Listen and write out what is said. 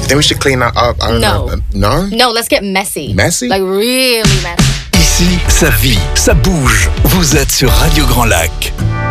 You think we should clean that up? I don't No. know. No? No, let's get messy. Messy? Like really messy. Ici, ça vit, ça bouge. Vous êtes sur Radio Grand Lac.